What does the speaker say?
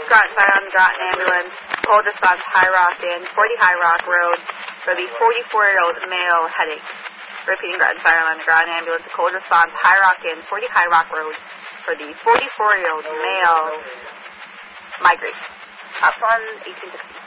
Groton Fire on the Groton Ambulance. Cold response, High Rock Inn, 40 High Rock Road for the 44-year-old male headache. Repeating, Groton Fire on the Groton Ambulance. Cold response, High Rock Inn, 40 High Rock Road for the 44-year-old male migraine. Option 1860.